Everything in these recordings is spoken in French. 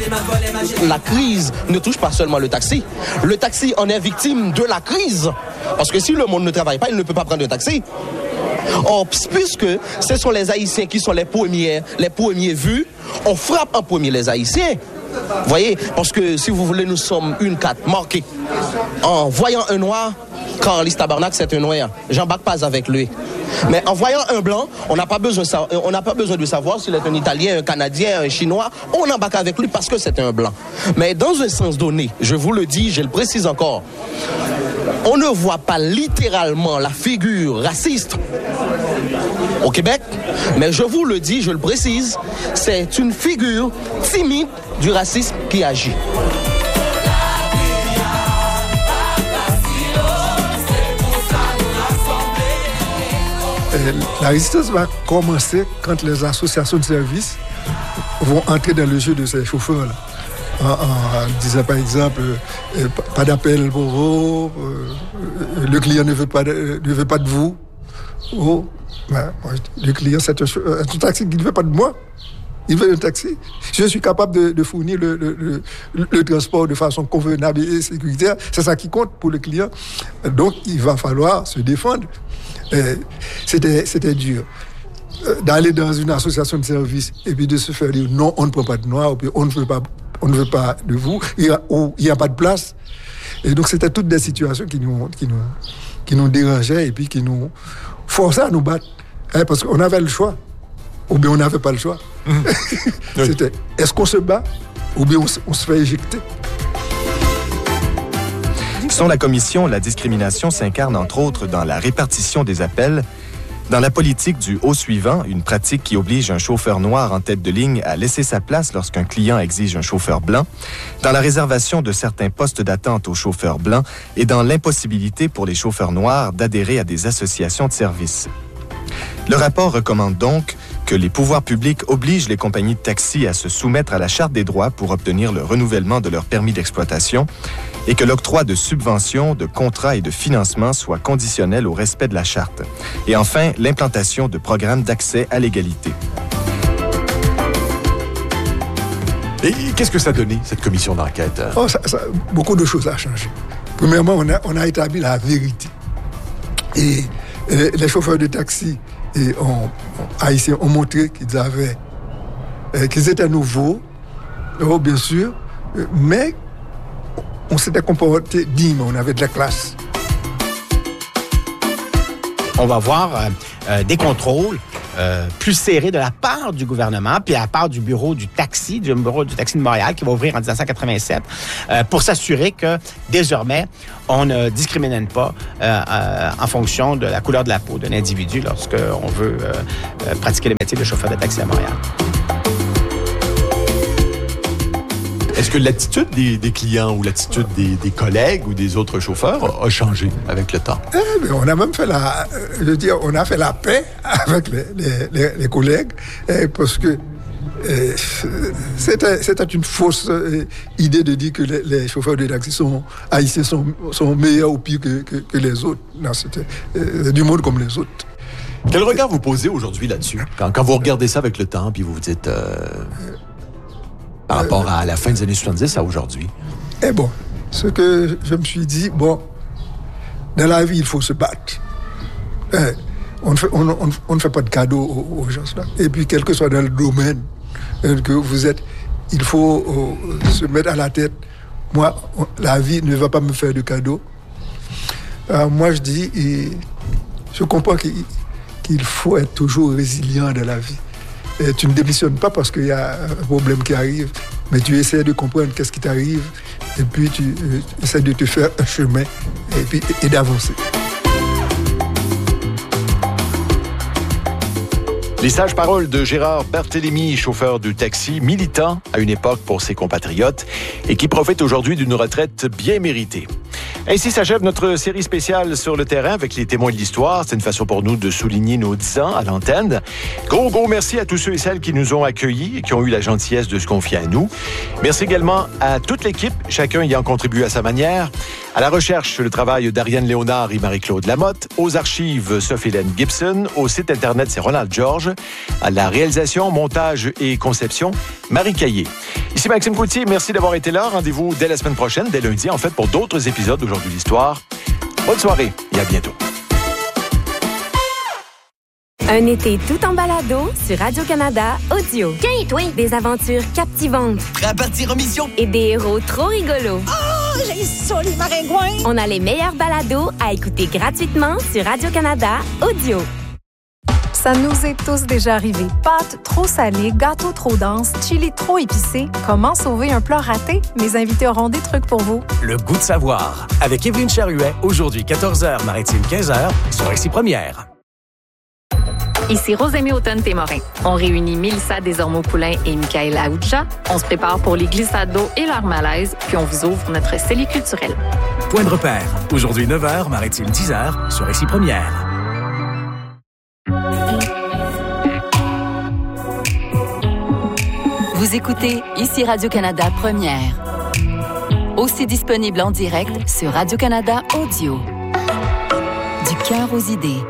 La crise ne touche pas seulement le taxi. Le taxi en est victime de la crise. Parce que si le monde ne travaille pas, il ne peut pas prendre un taxi. Or, puisque ce sont les Haïtiens qui sont les premiers vus, on frappe en premier les Haïtiens. Vous voyez, parce que si vous voulez, nous sommes une carte marquée. En voyant un noir, Carlis Tabarnak, c'est un noir. J'embarque pas avec lui. Mais en voyant un blanc, on n'a pas besoin de savoir s'il est un Italien, un Canadien, un Chinois. On embarque avec lui parce que c'est un blanc. Mais dans un sens donné, je vous le dis, je le précise encore, on ne voit pas littéralement la figure raciste au Québec, mais je vous le dis, je le précise, c'est une figure timide du racisme qui agit. La résistance va commencer quand les associations de services vont entrer dans le jeu de ces chauffeurs-là. En disant par exemple, pas d'appel pour vous, le client ne veut pas de vous. Oh, ben, le client, c'est un taxi qui ne veut pas de moi. Il veut un taxi. Je suis capable de fournir le transport de façon convenable et sécuritaire. C'est ça qui compte pour le client. Donc, il va falloir se défendre. C'était dur. D'aller dans une association de services et puis de se faire dire non, on ne prend pas de noirs, ou puis on ne veut pas de vous, il n'y a pas de place. Et donc, c'était toutes des situations qui nous dérangeaient et puis qui nous forçaient à nous battre. Parce qu'on avait le choix, ou bien on n'avait pas le choix. C'était, est-ce qu'on se bat, ou bien on se fait éjecter? Selon la commission, la discrimination s'incarne entre autres dans la répartition des appels, dans la politique du haut suivant, une pratique qui oblige un chauffeur noir en tête de ligne à laisser sa place lorsqu'un client exige un chauffeur blanc, dans la réservation de certains postes d'attente aux chauffeurs blancs et dans l'impossibilité pour les chauffeurs noirs d'adhérer à des associations de services. Le rapport recommande donc que les pouvoirs publics obligent les compagnies de taxi à se soumettre à la Charte des droits pour obtenir le renouvellement de leur permis d'exploitation et que l'octroi de subventions, de contrats et de financements soit conditionnel au respect de la Charte. Et enfin, l'implantation de programmes d'accès à l'égalité. Et qu'est-ce que ça a donné, cette commission d'enquête? Beaucoup de choses ont changé. Premièrement, on a établi la vérité. Et les chauffeurs de taxi haïtiens ont montré qu'ils étaient nouveaux, bien sûr, mais on s'était comporté dignement, on avait de la classe. On va voir des contrôles plus serrés de la part du gouvernement, puis à la part du bureau du taxi de Montréal, qui va ouvrir en 1987, pour s'assurer que, désormais, on ne discrimine pas en fonction de la couleur de la peau d'un individu lorsqu'on veut pratiquer le métier de chauffeur de taxi à Montréal. Est-ce que l'attitude des clients ou l'attitude des collègues ou des autres chauffeurs a changé avec le temps? On a même fait on a fait la paix avec les collègues parce que c'était une fausse idée de dire que les chauffeurs de taxi haïtiens sont meilleurs ou pires que les autres. Non, c'était du monde comme les autres. Quel regard vous posez aujourd'hui là-dessus? Quand vous regardez ça avec le temps, puis vous vous dites... par rapport à la fin des années 70 à aujourd'hui? Ce que je me suis dit, dans la vie, il faut se battre. On ne fait pas de cadeaux aux gens là. Et puis, quel que soit dans le domaine que vous êtes, il faut se mettre à la tête. Moi, la vie ne va pas me faire de cadeaux. Moi, je dis, je comprends qu'il faut être toujours résilient dans la vie. Et tu ne démissionnes pas parce qu'il y a un problème qui arrive, mais tu essaies de comprendre qu'est-ce qui t'arrive et puis tu essaies de te faire un chemin et d'avancer. Les sages paroles de Gérard Barthélemy, chauffeur de taxi, militant à une époque pour ses compatriotes et qui profite aujourd'hui d'une retraite bien méritée. Ainsi s'achève notre série spéciale sur le terrain avec les témoins de l'histoire. C'est une façon pour nous de souligner nos 10 ans à l'antenne. Gros merci à tous ceux et celles qui nous ont accueillis et qui ont eu la gentillesse de se confier à nous. Merci également à toute l'équipe, chacun ayant contribué à sa manière. À la recherche, le travail d'Ariane Léonard et Marie-Claude Lamotte. Aux archives, Sophie-Hélène Gibson. Au site Internet, c'est Ronald George. À la réalisation, montage et conception, Marie Caillé. Ici Maxime Coutier, merci d'avoir été là. Rendez-vous dès la semaine prochaine, dès lundi, en fait, pour d'autres épisodes d'Aujourd'hui l'Histoire. Bonne soirée et à bientôt. Un été tout en balado sur Radio-Canada Audio. Tiens, toi! Des aventures captivantes. Prêt à partir en mission? Et des héros trop rigolos. Oh, j'ai ça, les maringouins! On a les meilleurs balados à écouter gratuitement sur Radio-Canada Audio. Ça nous est tous déjà arrivé. Pâtes trop salées, gâteaux trop denses, chili trop épicé. Comment sauver un plat raté? Mes invités auront des trucs pour vous. Le goût de savoir. Avec Évelyne Charuet, aujourd'hui 14h, Maritime 15h, sur Ici Première. Ici Rosémie Automne-Témorin. On réunit Mélissa Desormeaux-Poulain et Michaël Aoucha. On se prépare pour les glissades d'eau et leur malaise, puis on vous ouvre notre cellier culturel. Point de repère. Aujourd'hui 9h, Maritime 10h, sur Ici Première. Vous écoutez Ici Radio-Canada Première. Aussi disponible en direct sur Radio-Canada Audio. Du cœur aux idées.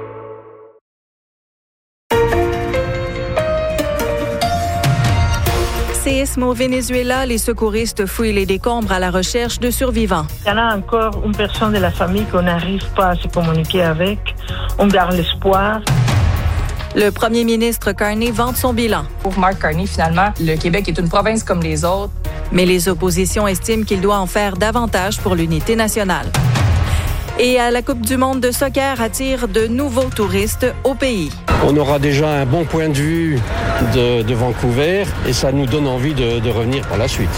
Séisme au Venezuela, les secouristes fouillent les décombres à la recherche de survivants. Il y en a encore une personne de la famille qu'on n'arrive pas à se communiquer avec. On garde l'espoir. Le premier ministre Carney vante son bilan. Pour Mark Carney, finalement, le Québec est une province comme les autres. Mais les oppositions estiment qu'il doit en faire davantage pour l'unité nationale. Et à la Coupe du monde de soccer attire de nouveaux touristes au pays. On aura déjà un bon point de vue de Vancouver et ça nous donne envie de revenir par la suite.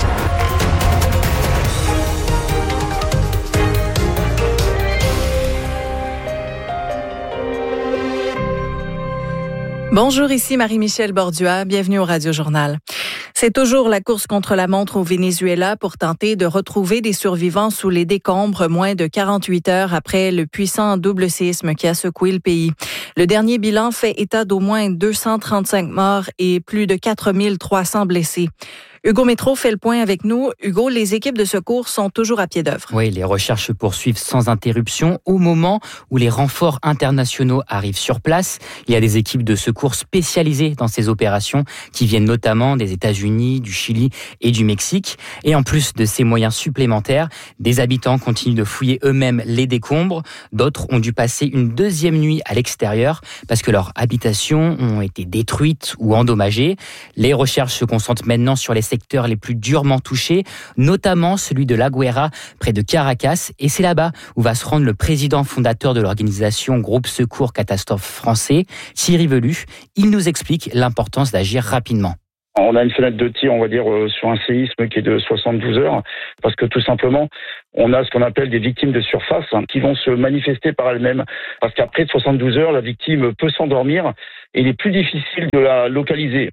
Bonjour, ici Marie-Michel Bordua. Bienvenue au Radio Journal. C'est toujours la course contre la montre au Venezuela pour tenter de retrouver des survivants sous les décombres moins de 48 heures après le puissant double séisme qui a secoué le pays. Le dernier bilan fait état d'au moins 235 morts et plus de 4300 blessés. Hugo Métro fait le point avec nous. Hugo, les équipes de secours sont toujours à pied d'œuvre. Oui, les recherches se poursuivent sans interruption au moment où les renforts internationaux arrivent sur place. Il y a des équipes de secours spécialisées dans ces opérations qui viennent notamment des États-Unis, du Chili et du Mexique. Et en plus de ces moyens supplémentaires, des habitants continuent de fouiller eux-mêmes les décombres. D'autres ont dû passer une deuxième nuit à l'extérieur parce que leurs habitations ont été détruites ou endommagées. Les recherches se concentrent maintenant sur les secteurs les plus durement touchés, notamment celui de La Guaira, près de Caracas. Et c'est là-bas où va se rendre le président fondateur de l'organisation Groupe Secours Catastrophe français, Thierry Velu. Il nous explique l'importance d'agir rapidement. On a une fenêtre de tir, on va dire, sur un séisme qui est de 72 heures, parce que tout simplement, on a ce qu'on appelle des victimes de surface qui vont se manifester par elles-mêmes. Parce qu'après 72 heures, la victime peut s'endormir et il est plus difficile de la localiser.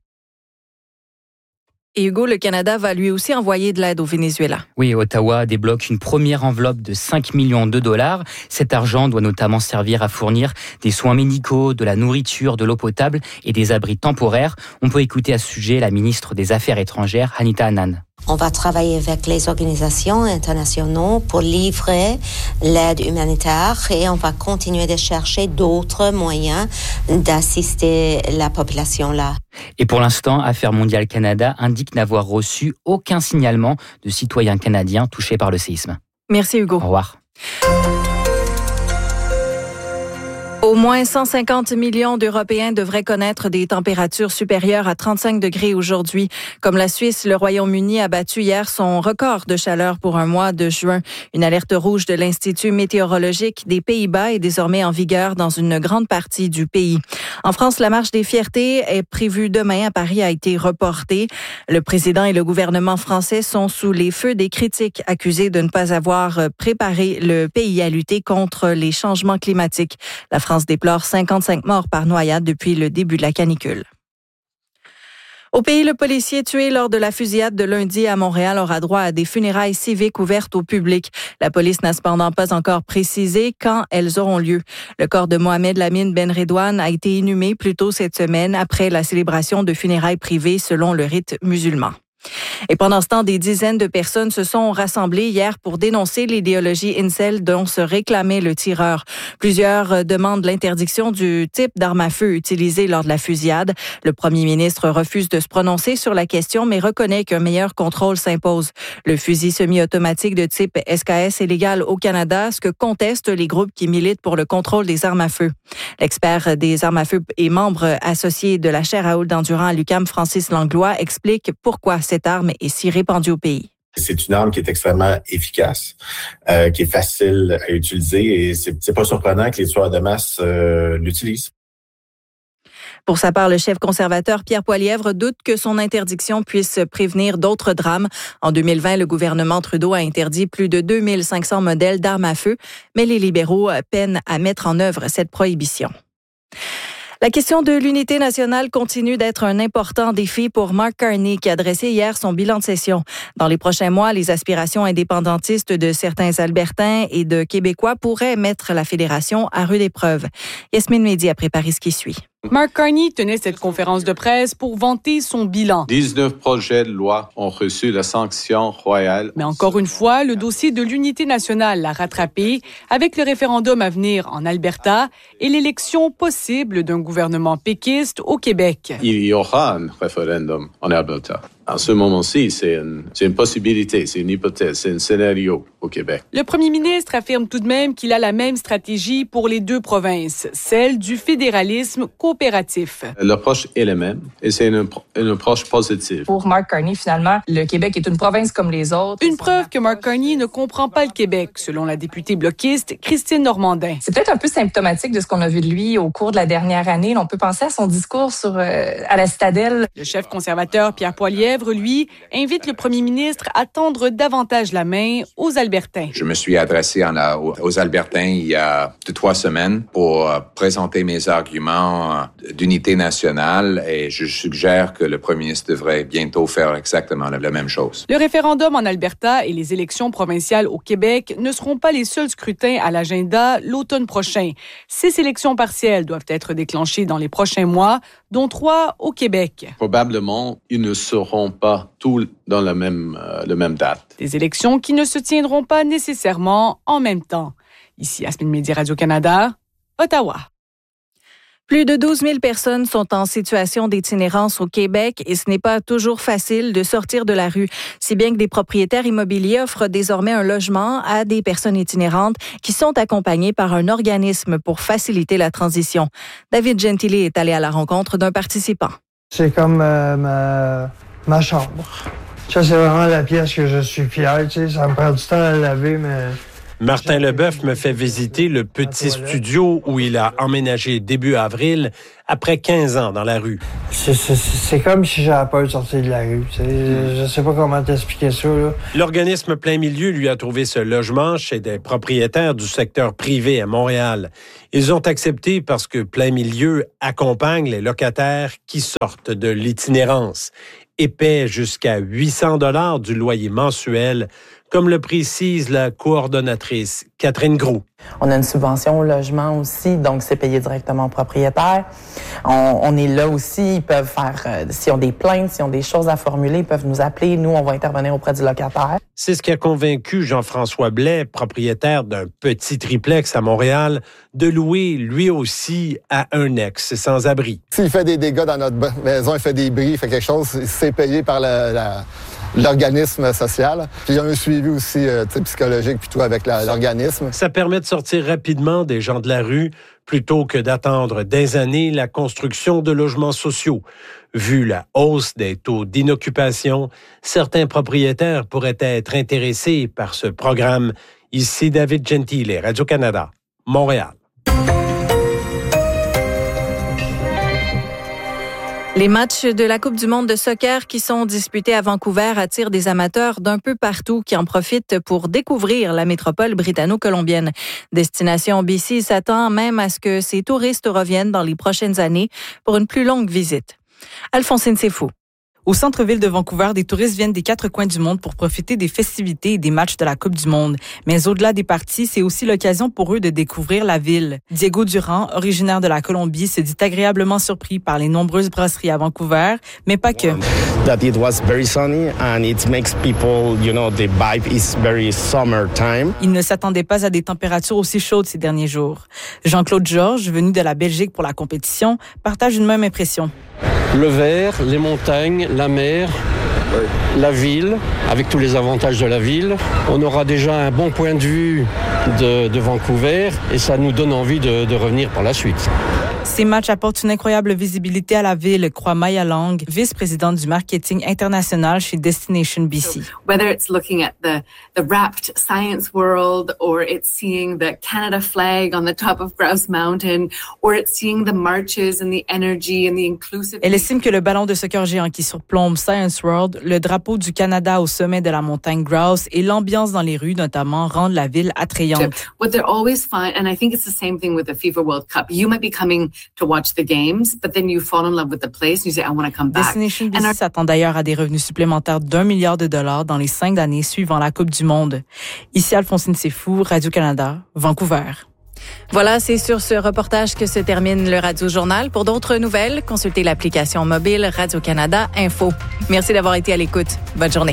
Et Hugo, le Canada va lui aussi envoyer de l'aide au Venezuela. Oui, Ottawa débloque une première enveloppe de 5 millions de dollars. Cet argent doit notamment servir à fournir des soins médicaux, de la nourriture, de l'eau potable et des abris temporaires. On peut écouter à ce sujet la ministre des Affaires étrangères, Anita Anand. On va travailler avec les organisations internationales pour livrer l'aide humanitaire et on va continuer de chercher d'autres moyens d'assister la population là. Et pour l'instant, Affaires mondiales Canada indique n'avoir reçu aucun signalement de citoyens canadiens touchés par le séisme. Merci Hugo. Au revoir. Au moins 150 millions d'Européens devraient connaître des températures supérieures à 35 degrés aujourd'hui. Comme la Suisse, le Royaume-Uni a battu hier son record de chaleur pour un mois de juin. Une alerte rouge de l'Institut météorologique des Pays-Bas est désormais en vigueur dans une grande partie du pays. En France, la marche des fiertés est prévue demain à Paris a été reportée. Le président et le gouvernement français sont sous les feux des critiques, accusés de ne pas avoir préparé le pays à lutter contre les changements climatiques. La France déplore 55 morts par noyade depuis le début de la canicule. Au pays, le policier tué lors de la fusillade de lundi à Montréal aura droit à des funérailles civiques ouvertes au public. La police n'a cependant pas encore précisé quand elles auront lieu. Le corps de Mohamed Lamine Ben Redouane a été inhumé plus tôt cette semaine après la célébration de funérailles privées selon le rite musulman. Et pendant ce temps, des dizaines de personnes se sont rassemblées hier pour dénoncer l'idéologie incel dont se réclamait le tireur. Plusieurs demandent l'interdiction du type d'arme à feu utilisé lors de la fusillade. Le premier ministre refuse de se prononcer sur la question, mais reconnaît qu'un meilleur contrôle s'impose. Le fusil semi-automatique de type SKS est légal au Canada, ce que contestent les groupes qui militent pour le contrôle des armes à feu. L'expert des armes à feu et membre associé de la chaire à haute d'endurance à l'UQAM, Francis Langlois, explique pourquoi cette arme est si répandue au pays. C'est une arme qui est extrêmement efficace, qui est facile à utiliser et c'est pas surprenant que les tueurs de masse l'utilisent. Pour sa part, le chef conservateur Pierre Poilievre doute que son interdiction puisse prévenir d'autres drames. En 2020, le gouvernement Trudeau a interdit plus de 2500 modèles d'armes à feu, mais les libéraux peinent à mettre en œuvre cette prohibition. La question de l'unité nationale continue d'être un important défi pour Mark Carney, qui a dressé hier son bilan de session. Dans les prochains mois, les aspirations indépendantistes de certains Albertains et de Québécois pourraient mettre la fédération à rude épreuve. Yasmine Mehdi a préparé ce qui suit. Mark Carney tenait cette conférence de presse pour vanter son bilan. 19 projets de loi ont reçu la sanction royale. Mais encore une fois, le dossier de l'unité nationale l'a rattrapé avec le référendum à venir en Alberta et l'élection possible d'un gouvernement péquiste au Québec. Il y aura un référendum en Alberta. En ce moment-ci, c'est une possibilité, c'est une hypothèse, c'est un scénario au Québec. Le premier ministre affirme tout de même qu'il a la même stratégie pour les deux provinces, celle du fédéralisme coopératif. L'approche est la même et c'est une approche positive. Pour Mark Carney, finalement, le Québec est une province comme les autres. Une preuve que Mark Carney ne comprend pas le Québec, selon la députée bloquiste Christine Normandin. C'est peut-être un peu symptomatique de ce qu'on a vu de lui au cours de la dernière année. On peut penser à son discours à la Citadelle. Le chef conservateur Pierre Poilievre, lui, invite le premier ministre à tendre davantage la main aux Albertains. Je me suis adressé aux Albertains il y a 3 semaines pour présenter mes arguments d'unité nationale et je suggère que le premier ministre devrait bientôt faire exactement la même chose. Le référendum en Alberta et les élections provinciales au Québec ne seront pas les seuls scrutins à l'agenda l'automne prochain. 6 élections partielles doivent être déclenchées dans les prochains mois, dont 3 au Québec. Probablement, ils ne seront pas tous dans la même date. Des élections qui ne se tiendront pas nécessairement en même temps. Ici, Yasmine Mehdi, Radio-Canada, Ottawa. Plus de 12 000 personnes sont en situation d'itinérance au Québec et ce n'est pas toujours facile de sortir de la rue, si bien que des propriétaires immobiliers offrent désormais un logement à des personnes itinérantes qui sont accompagnées par un organisme pour faciliter la transition. David Gentili est allé à la rencontre d'un participant. C'est comme ma chambre. Ça, c'est vraiment la pièce que je suis fier. Tu sais, ça me prend du temps à laver, mais... Martin Leboeuf me fait visiter le petit studio où il a emménagé début avril, après 15 ans dans la rue. C'est comme si j'avais peur de sortir de la rue. Je sais pas comment t'expliquer ça, là. L'organisme Plein Milieu lui a trouvé ce logement chez des propriétaires du secteur privé à Montréal. Ils ont accepté parce que Plein Milieu accompagne les locataires qui sortent de l'itinérance et paient jusqu'à 800 $ du loyer mensuel, comme le précise la coordonnatrice Catherine Gros. On a une subvention au logement aussi, donc c'est payé directement aux propriétaires. On est là aussi, ils peuvent faire, s'ils ont des plaintes, s'ils ont des choses à formuler, ils peuvent nous appeler, nous, on va intervenir auprès du locataire. C'est ce qui a convaincu Jean-François Blais, propriétaire d'un petit triplex à Montréal, de louer lui aussi à un ex sans-abri. S'il fait des dégâts dans notre maison, il fait des bris, il fait quelque chose, c'est payé par l'organisme social. Puis il y a un suivi aussi psychologique puis tout avec l'organisme. Ça permet de sortir rapidement des gens de la rue plutôt que d'attendre des années la construction de logements sociaux. Vu la hausse des taux d'inoccupation, certains propriétaires pourraient être intéressés par ce programme. Ici David Gentile, Radio-Canada, Montréal. Les matchs de la Coupe du monde de soccer qui sont disputés à Vancouver attirent des amateurs d'un peu partout qui en profitent pour découvrir la métropole britanno-colombienne. Destination BC s'attend même à ce que ces touristes reviennent dans les prochaines années pour une plus longue visite. Alphonsine Sefou. Au centre-ville de Vancouver, des touristes viennent des 4 coins du monde pour profiter des festivités et des matchs de la Coupe du monde. Mais au-delà des parties, c'est aussi l'occasion pour eux de découvrir la ville. Diego Durand, originaire de la Colombie, se dit agréablement surpris par les nombreuses brasseries à Vancouver, mais pas que. That it was very sunny and it makes people, the vibe is very summertime. Il ne s'attendait pas à des températures aussi chaudes ces derniers jours. Jean-Claude Georges, venu de la Belgique pour la compétition, partage une même impression. Le vert, les montagnes, la mer, la ville, avec tous les avantages de la ville. On aura déjà un bon point de vue de Vancouver et ça nous donne envie de revenir par la suite. Ces matchs apportent une incroyable visibilité à la ville, croit Maya Lang, vice-présidente du marketing international chez Destination BC. Whether it's looking at the wrapped science world, or it's seeing the Canada flag on the top of Grouse Mountain, or it's seeing the marches and the energy and the inclusive. Elle estime que le ballon de soccer géant qui surplombe Science World, le drapeau du Canada au sommet de la montagne Grouse et l'ambiance dans les rues notamment rendent la ville attrayante. What they're always find, and I think it's the same thing with the FIFA World Cup. You might be coming to watch the games, but then you fall in love with the place and you say, I want to come back. Destination BC s'attend d'ailleurs à des revenus supplémentaires d'$1 milliard dans les 5 années suivant la Coupe du monde. Ici Alphonsine Sefou, Radio-Canada, Vancouver. Voilà, c'est sur ce reportage que se termine le Radio-Journal. Pour d'autres nouvelles, consultez l'application mobile Radio-Canada Info. Merci d'avoir été à l'écoute. Bonne journée.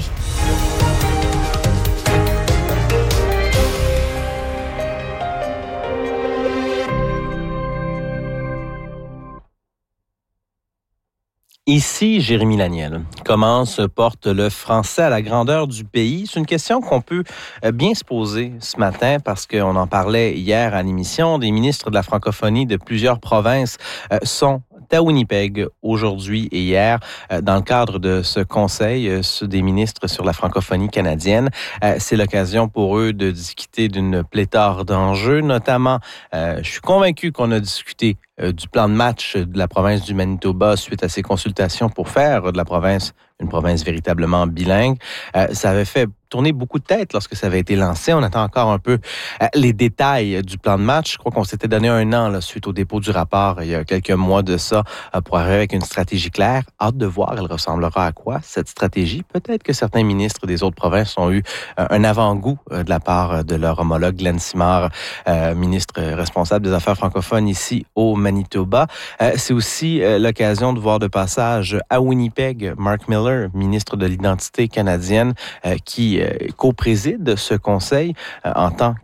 Ici, Jérémy Laniel. Comment se porte le français à la grandeur du pays? C'est une question qu'on peut bien se poser ce matin parce qu'on en parlait hier à l'émission. Des ministres de la francophonie de plusieurs provinces sont à Winnipeg aujourd'hui et hier dans le cadre de ce conseil des ministres sur la francophonie canadienne. C'est l'occasion pour eux de discuter d'une pléthore d'enjeux, notamment, je suis convaincu qu'on a discuté du plan de match de la province du Manitoba suite à ses consultations pour faire de la province une province véritablement bilingue. Ça avait fait tourner beaucoup de têtes lorsque ça avait été lancé. On attend encore un peu les détails du plan de match. Je crois qu'on s'était donné 1 an là, suite au dépôt du rapport il y a quelques mois de ça pour arriver avec une stratégie claire. Hâte de voir, elle ressemblera à quoi, cette stratégie. Peut-être que certains ministres des autres provinces ont eu un avant-goût de la part de leur homologue Glenn Simard, ministre responsable des affaires francophones ici au Manitoba. C'est aussi l'occasion de voir de passage à Winnipeg Mark Miller, ministre de l'identité canadienne, qui co-préside ce conseil en tant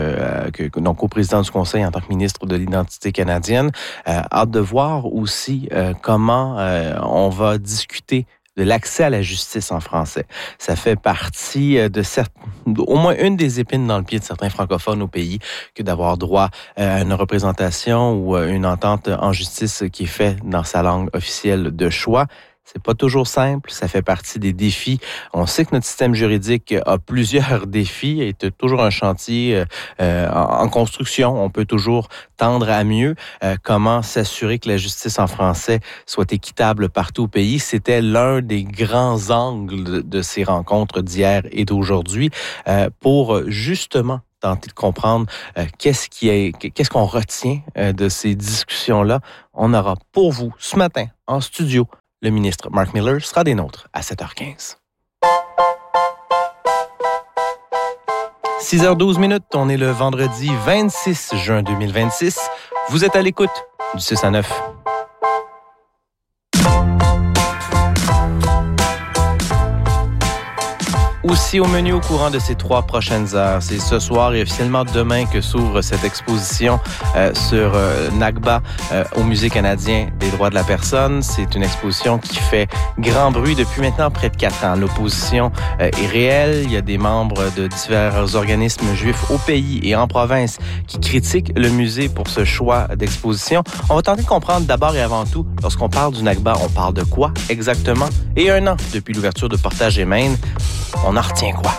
donc co-président du conseil en tant que ministre de l'identité canadienne. Hâte de voir aussi comment on va discuter de l'accès à la justice en français. Ça fait partie au moins une des épines dans le pied de certains francophones au pays que d'avoir droit à une représentation ou une entente en justice qui est faite dans sa langue officielle de choix. C'est pas toujours simple, ça fait partie des défis. On sait que notre système juridique a plusieurs défis, est toujours un chantier en construction. On peut toujours tendre à mieux. Comment s'assurer que la justice en français soit équitable partout au pays? C'était l'un des grands angles de ces rencontres d'hier et d'aujourd'hui pour justement tenter de comprendre qu'est-ce qu'on retient de ces discussions-là. On aura pour vous ce matin en studio le ministre Mark Miller sera des nôtres à 7h15. 6h12, on est le vendredi 26 juin 2026. Vous êtes à l'écoute du 6 à 9. Aussi au menu au courant de ces 3 prochaines heures. C'est ce soir et officiellement demain que s'ouvre cette exposition sur NACBA au Musée canadien des droits de la personne. C'est une exposition qui fait grand bruit depuis maintenant près de 4 ans. L'opposition est réelle. Il y a des membres de divers organismes juifs au pays et en province qui critiquent le musée pour ce choix d'exposition. On va tenter de comprendre d'abord et avant tout, lorsqu'on parle du NACBA, on parle de quoi exactement? Et 1 an depuis l'ouverture de Portage et Main, on en retient quoi?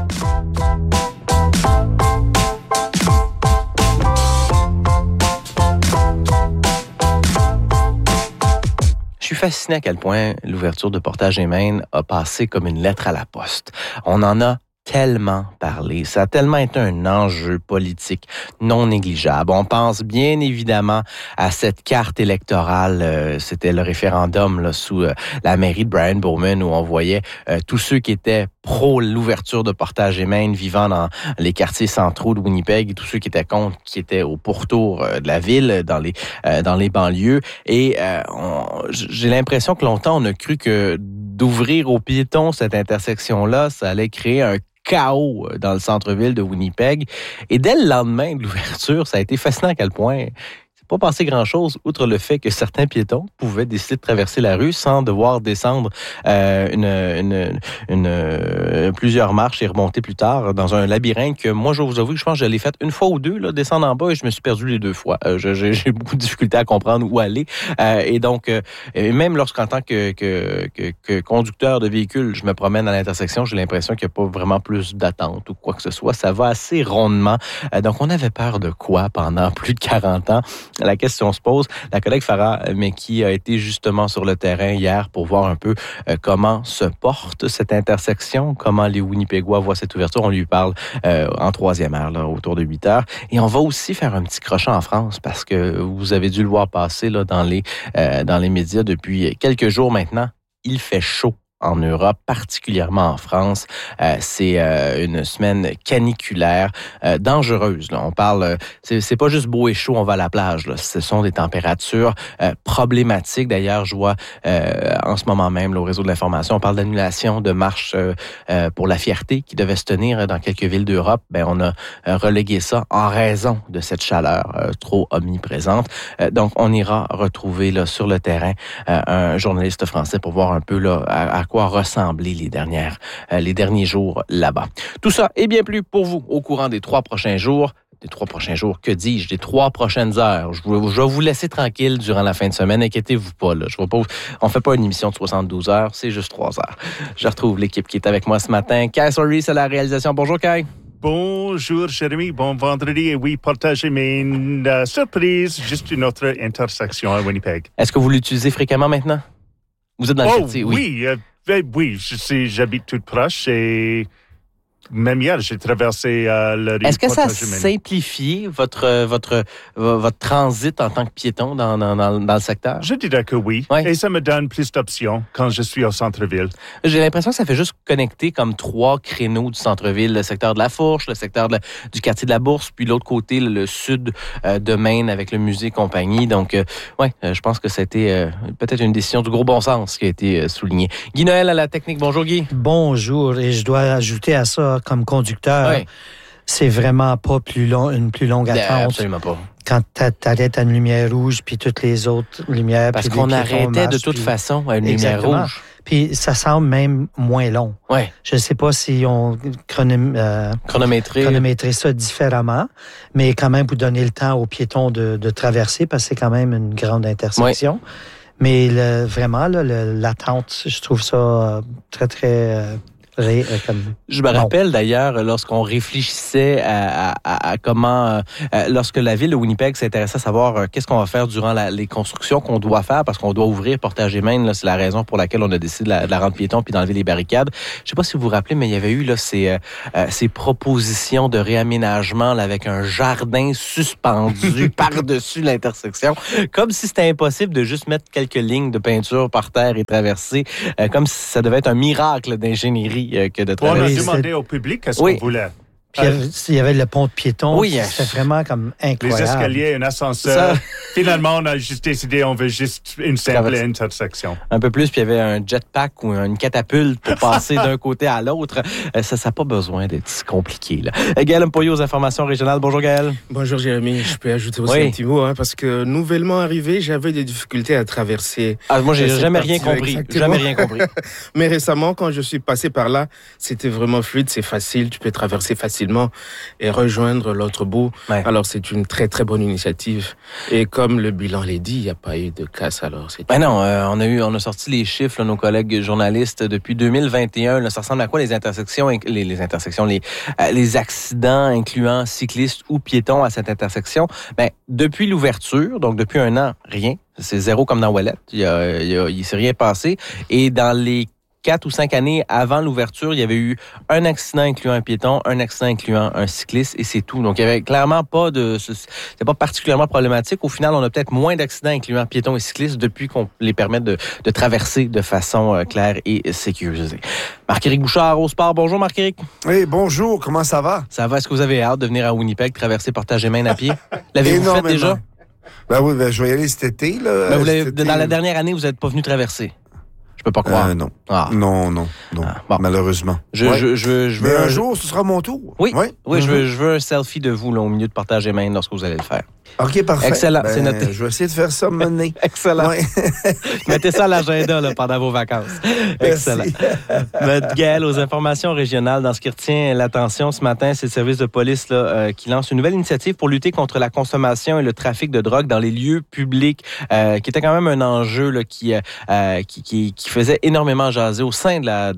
Je suis fasciné à quel point l'ouverture de Portage et Main a passé comme une lettre à la poste. On en a tellement parlé, ça a tellement été un enjeu politique non négligeable. On pense bien évidemment à cette carte électorale, c'était le référendum là, sous la mairie de Brian Bowman où on voyait tous ceux qui étaient pro l'ouverture de Portage et Main vivant dans les quartiers centraux de Winnipeg et tous ceux qui étaient contre, qui étaient au pourtour de la ville, dans les banlieues. Et j'ai l'impression que longtemps on a cru que d'ouvrir aux piétons cette intersection-là, ça allait créer un chaos dans le centre-ville de Winnipeg. Et dès le lendemain de l'ouverture, ça a été fascinant à quel point pas passé grand-chose, outre le fait que certains piétons pouvaient décider de traverser la rue sans devoir descendre plusieurs marches et remonter plus tard dans un labyrinthe que moi, je vous avoue, je pense que je l'ai fait une fois ou deux, là, descendre en bas et je me suis perdu les deux fois. J'ai beaucoup de difficultés à comprendre où aller. Et donc, même lorsqu'en tant que conducteur de véhicule, je me promène à l'intersection, j'ai l'impression qu'il n'y a pas vraiment plus d'attente ou quoi que ce soit. Ça va assez rondement. Donc, on avait peur de quoi pendant plus de 40 ans? La question se pose. La collègue Farah Meki a été justement sur le terrain hier pour voir un peu comment se porte cette intersection, comment les Winnipégois voient cette ouverture. On lui parle en troisième heure, là, autour de 8 heures. Et on va aussi faire un petit crochet en France parce que vous avez dû le voir passer là, dans les médias depuis quelques jours maintenant. Il fait chaud en Europe, particulièrement en France. C'est une semaine caniculaire, dangereuse. Là. On parle, c'est pas juste beau et chaud, on va à la plage. Là. Ce sont des températures problématiques. D'ailleurs, je vois en ce moment même là, au réseau de l'information, on parle d'annulation de marche pour la fierté qui devait se tenir dans quelques villes d'Europe. Ben, on a relégué ça en raison de cette chaleur trop omniprésente. Donc, on ira retrouver là, sur le terrain un journaliste français pour voir un peu là, à quoi ressembler les derniers jours là-bas. Tout ça et bien plus pour vous au courant des 3 prochains jours. Des 3 prochains jours, que dis-je? Des 3 prochaines heures. Je vais vous laisser tranquille durant la fin de semaine. Inquiétez-vous pas. Là. On fait pas une émission de 72 heures, c'est juste 3 heures. Je retrouve l'équipe qui est avec moi ce matin. Kai Soris à la réalisation. Bonjour Kai. Bonjour, Jérémy. Bon vendredi. Et oui, partagez mes surprises. Juste une autre intersection à Winnipeg. Est-ce que vous l'utilisez fréquemment maintenant? Vous êtes dans le quartier, oui. Oui, j'habite tout proche et même hier, j'ai traversé la rue. Est-ce que ça a simplifié votre transit en tant que piéton dans le secteur? Je dirais que oui. Et ça me donne plus d'options quand je suis au centre-ville. J'ai l'impression que ça fait juste connecter comme 3 créneaux du centre-ville. Le secteur de la Fourche, le secteur du quartier de la Bourse, puis l'autre côté, le sud de Maine avec le musée et compagnie. Donc, je pense que c'était peut-être une décision du gros bon sens qui a été soulignée. Guy Noël à la technique. Bonjour Guy. Bonjour. Et je dois ajouter à ça, comme conducteur, c'est vraiment pas une plus longue attente. Absolument pas. Quand t'arrêtes à une lumière rouge, puis toutes les autres lumières... Parce qu'on arrêtait de toute façon à une lumière rouge. Puis ça semble même moins long. Ouais. Je ne sais pas si on chronométrer ça différemment, mais quand même vous donner le temps aux piétons de traverser, parce que c'est quand même une grande intersection. Ouais. Mais vraiment, là, l'attente, je trouve ça très, très... Je me rappelle d'ailleurs lorsqu'on réfléchissait à comment, lorsque la ville de Winnipeg s'intéressait à savoir qu'est-ce qu'on va faire durant les constructions qu'on doit faire parce qu'on doit ouvrir Portage et Main, là, c'est la raison pour laquelle on a décidé de la rendre piéton puis d'enlever les barricades. Je sais pas si vous vous rappelez, mais il y avait eu là ces propositions de réaménagement là, avec un jardin suspendu par-dessus l'intersection, comme si c'était impossible de juste mettre quelques lignes de peinture par terre et traverser, comme si ça devait être un miracle d'ingénierie. Que de traverser. On a demandé au public qu'est-ce qu'on voulait. Puis il y avait le pont de piéton. Oui, c'était vraiment comme incroyable. Les escaliers, un ascenseur. Finalement, on a juste décidé, on veut juste une simple intersection. Un peu plus, puis il y avait un jetpack ou une catapulte pour passer d'un côté à l'autre. Ça n'a pas besoin d'être si compliqué. Là. Gaël Mpoyo aux informations régionales. Bonjour Gaël. Bonjour Jérémy. Je peux ajouter aussi un petit mot, parce que nouvellement arrivé, j'avais des difficultés à traverser. Moi, j'ai jamais rien compris. Jamais rien compris. Mais récemment, quand je suis passé par là, c'était vraiment fluide, c'est facile, tu peux traverser facilement et rejoindre l'autre bout. Ouais. Alors, c'est une très, très bonne initiative. Et comme le bilan l'a dit, il n'y a pas eu de casse. Alors, non, on a sorti les chiffres, là, nos collègues journalistes, depuis 2021. Là, ça ressemble à quoi les intersections, les accidents incluant cyclistes ou piétons à cette intersection? Depuis l'ouverture, donc depuis 1 an, rien. C'est zéro comme dans Ouellet. Il s'est rien passé. Et dans les 4 ou 5 années avant l'ouverture, il y avait eu un accident incluant un piéton, un accident incluant un cycliste, et c'est tout. Donc, il y avait clairement pas c'est pas particulièrement problématique. Au final, on a peut-être moins d'accidents incluant piétons et cyclistes depuis qu'on les permet de traverser de façon claire et sécurisée. Marc-Éric Bouchard au sport. Bonjour, Marc-Éric. Oui, bonjour. Comment ça va? Ça va. Est-ce que vous avez hâte de venir à Winnipeg traverser Portage-et-Main à pied? L'avez-vous fait déjà? Ben oui, je vais y aller cet été. Là. Dans la dernière année, vous n'êtes pas venu traverser? Je peux pas croire. Non. Non. Bon. Malheureusement. Je veux Mais un jour, ce sera mon tour. Oui. Je veux un selfie de vous là, au milieu de Portage-et-Main lorsque vous allez le faire. OK, parfait. Excellent, c'est noté. Je vais essayer de faire ça maintenant. Excellent. Ouais. Mettez ça à l'agenda là, pendant vos vacances. Excellent. Gaël, aux informations régionales, dans ce qui retient l'attention ce matin, c'est le service de police là, qui lance une nouvelle initiative pour lutter contre la consommation et le trafic de drogue dans les lieux publics, qui était quand même un enjeu là, qui faisait énormément jaser au sein de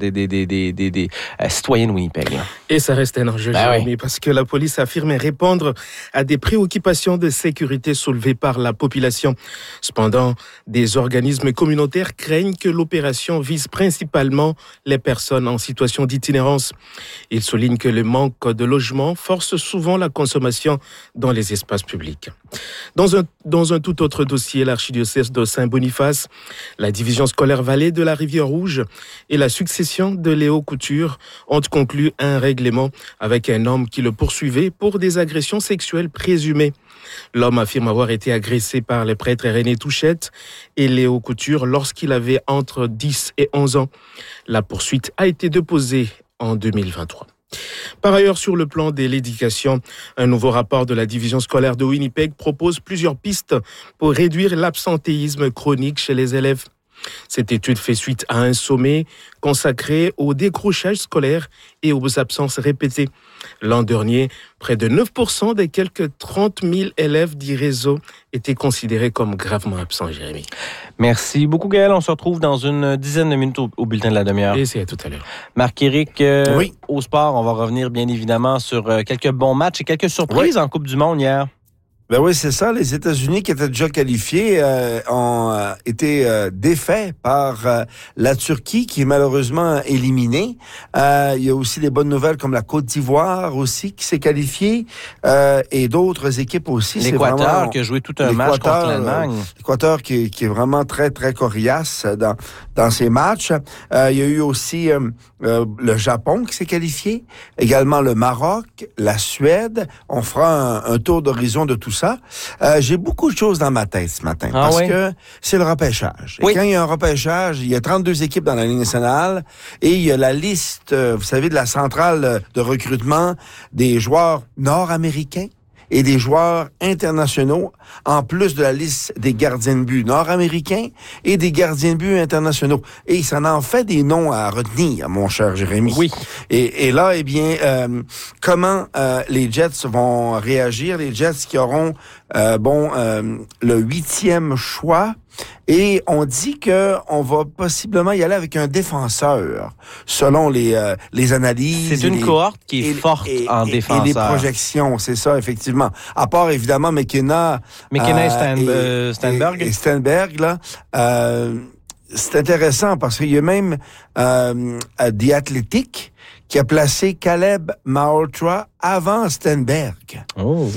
des citoyens de Winnipeg. Là. Et ça reste un enjeu, Jérémy, parce que la police affirme répondre à des préoccupations de sécurité soulevées par la population. Cependant, des organismes communautaires craignent que l'opération vise principalement les personnes en situation d'itinérance. Ils soulignent que le manque de logement force souvent la consommation dans les espaces publics. Dans un tout autre dossier, l'archidiocèse de Saint-Boniface, la division scolaire Vallée de la Rivière-Rouge et la succession de Léo Couture ont conclu un règlement avec un homme qui le poursuivait pour des agressions sexuelles présumées. L'homme affirme avoir été agressé par les prêtres René Touchette et Léo Couture lorsqu'il avait entre 10 et 11 ans. La poursuite a été déposée en 2023. Par ailleurs, sur le plan de l'éducation, un nouveau rapport de la division scolaire de Winnipeg propose plusieurs pistes pour réduire l'absentéisme chronique chez les élèves. Cette étude fait suite à un sommet consacré au décrochage scolaire et aux absences répétées. L'an dernier, près de 9% des quelques 30 000 élèves du réseau étaient considérés comme gravement absents, Jérémy. Merci beaucoup, Gaël. On se retrouve dans une dizaine de minutes au bulletin de la demi-heure. Et c'est à tout à l'heure. Marc-Éric, au sport, on va revenir bien évidemment sur quelques bons matchs et quelques surprises en Coupe du Monde hier. Ben oui, c'est ça. Les États-Unis, qui étaient déjà qualifiés, ont été défaits par la Turquie, qui est malheureusement éliminée. Il y a aussi des bonnes nouvelles comme la Côte d'Ivoire aussi, qui s'est qualifiée, et d'autres équipes aussi. L'Équateur, qui a joué tout un match contre l'Allemagne. L'Équateur qui est vraiment très, très coriace dans ces matchs. Il y a eu aussi le Japon qui s'est qualifié, également le Maroc, la Suède. On fera un tour d'horizon de tout ça. J'ai beaucoup de choses dans ma tête ce matin parce que c'est le repêchage. Et quand il y a un repêchage, il y a 32 équipes dans la Ligue nationale et il y a la liste, vous savez, de la centrale de recrutement des joueurs nord-américains et des joueurs internationaux, en plus de la liste des gardiens de but nord-américains et des gardiens de but internationaux. Et ça en fait des noms à retenir, mon cher Jérémy. Oui. Et là, eh bien, comment les Jets vont réagir? Les Jets qui auront, le 8e choix. Et on dit que on va possiblement y aller avec un défenseur, selon les analyses. C'est une cohorte qui est forte en défenseur. Et les projections, c'est ça, effectivement. À part, évidemment, McKenna et Stenberg. Et Stenberg, là. C'est intéressant parce qu'il y a même The Athletic qui a placé Caleb Malhotra avant Stenberg. Oh!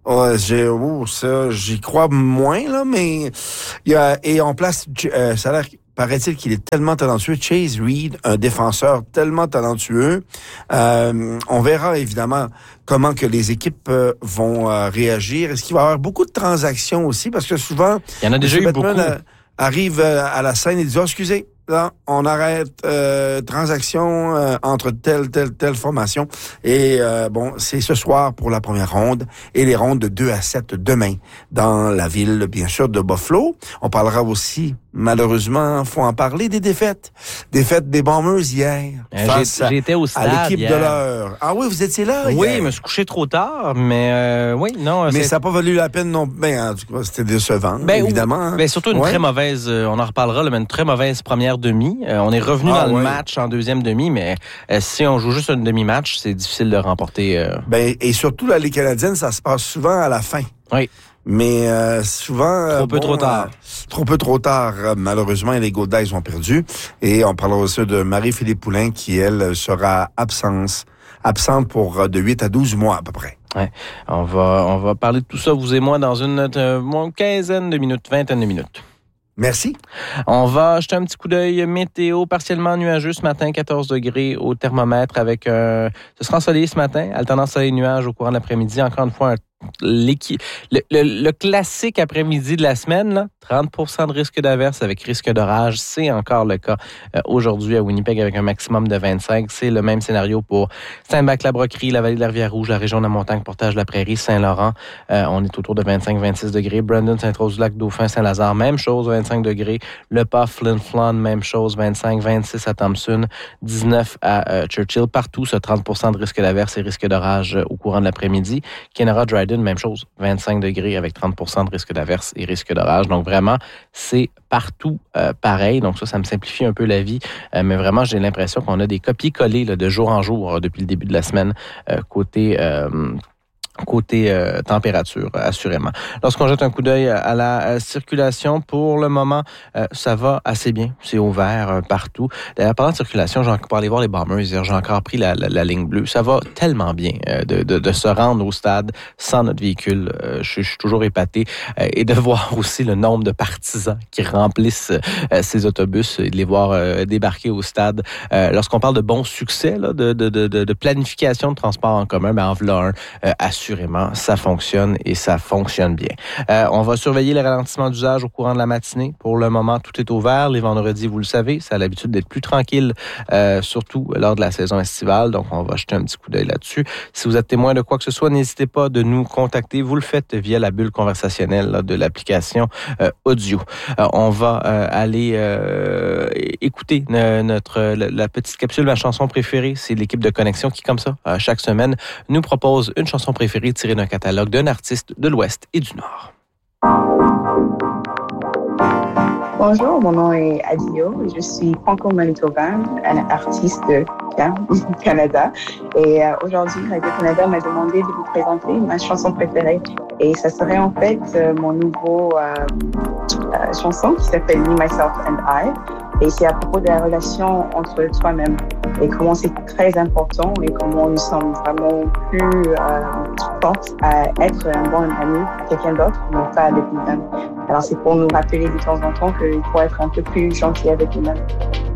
J'y crois moins, là, mais et on place, ça a l'air, paraît-il qu'il est tellement talentueux, Chase Reed, un défenseur tellement talentueux. On verra évidemment comment que les équipes vont réagir. Est-ce qu'il va y avoir beaucoup de transactions aussi? Parce que souvent, il y en a déjà eu beaucoup. Arrive à la scène et dit, excusez, là, on arrête transaction entre telle formation. Et c'est ce soir pour la première ronde et les rondes de 2 à 7 demain dans la ville, bien sûr, de Buffalo. On parlera aussi, malheureusement, faut en parler, des défaites. Défaites des Bombers hier. J'étais au stade à l'équipe hier. de l'heure. Ah oui, vous étiez là Oui, hier. je me suis couché trop tard, mais Mais ça n'a pas valu la peine non. En tout cas, c'était décevant, évidemment. Surtout une très mauvaise, on en reparlera, mais une très mauvaise première demi. On est revenu dans le match en deuxième demi, mais si on joue juste un demi-match, c'est difficile de remporter. Et surtout, la Ligue canadienne, ça se passe souvent à la fin. Oui. Mais souvent... Trop peu, trop tard. Trop peu, trop tard. Malheureusement, les Golden ont perdu. Et on parlera aussi de Marie-Philippe Poulin qui, elle, sera absente pour de 8 à 12 mois à peu près. Ouais. On va parler de tout ça, vous et moi, dans une quinzaine de minutes, vingtaine de minutes. Merci. On va jeter un petit coup d'œil météo, partiellement nuageux ce matin, 14 degrés au thermomètre avec ce sera ensoleillé ce matin, alternance soleil-nuage au courant de l'après-midi. Encore une fois, le classique après-midi de la semaine, là, 30% de risque d'averse avec risque d'orage. C'est encore le cas aujourd'hui à Winnipeg avec un maximum de 25. C'est le même scénario pour Steinbach-la-Broquerie, la vallée de la Rivière-Rouge, la région de la Montagne, Portage-la-Prairie, Saint-Laurent. On est autour de 25-26 degrés. Brandon, Sainte-Rose-du-Lac, Dauphin, Saint-Lazare, même chose, 25 degrés. Le Pas, Flin Flon, même chose, 25-26 à Thompson, 19 à Churchill. Partout, ce 30% de risque d'averse et risque d'orage au courant de l'après-midi. Kenora, Dryden, même chose, 25 degrés avec 30% de risque d'averse et risque d'orage. Donc vraiment, c'est partout pareil. Donc ça me simplifie un peu la vie. Mais vraiment, j'ai l'impression qu'on a des copier-coller là, de jour en jour depuis le début de la semaine côté température, assurément. Lorsqu'on jette un coup d'œil à la circulation, pour le moment, ça va assez bien. C'est ouvert partout. D'ailleurs, pendant la circulation, pour aller voir les Bombers, j'ai encore pris la ligne bleue. Ça va tellement bien de se rendre au stade sans notre véhicule. Je suis toujours épaté. Et de voir aussi le nombre de partisans qui remplissent ces autobus et de les voir débarquer au stade. Lorsqu'on parle de bon succès, là, de planification de transport en commun, en voilà un assurément, ça fonctionne et ça fonctionne bien. On va surveiller les ralentissements d'usage au courant de la matinée. Pour le moment, tout est ouvert. Les vendredis, vous le savez, ça a l'habitude d'être plus tranquille, surtout lors de la saison estivale. Donc, on va jeter un petit coup d'œil là-dessus. Si vous êtes témoin de quoi que ce soit, n'hésitez pas de nous contacter. Vous le faites via la bulle conversationnelle là, de l'application audio. On va aller écouter la petite capsule, ma chanson préférée. C'est l'équipe de Connexion qui, comme ça, chaque semaine, nous propose une chanson préférée tirée d'un catalogue d'un artiste de l'Ouest et du Nord. Bonjour, mon nom est Adio. Je suis franco-manitobaine, un artiste de Canada. Et aujourd'hui, Radio-Canada m'a demandé de vous présenter ma chanson préférée. Et ça serait en fait mon nouveau chanson qui s'appelle Me, Myself and I. Et c'est à propos de la relation entre toi-même et comment c'est très important et comment nous sommes vraiment plus fortes à être un bon ami à quelqu'un d'autre, mais pas avec nous-mêmes. Alors c'est pour nous rappeler de temps en temps qu'il faut être un peu plus gentil avec nous-mêmes.